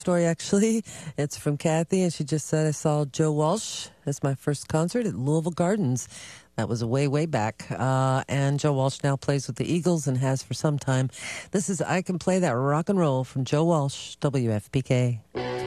story, actually. It's from Kathy, and she just said, I saw Joe Walsh as my first concert at Louisville Gardens. That was way, way back. And Joe Walsh now plays with the Eagles and has for some time. This is I Can Play That Rock and Roll from Joe Walsh, WFPK.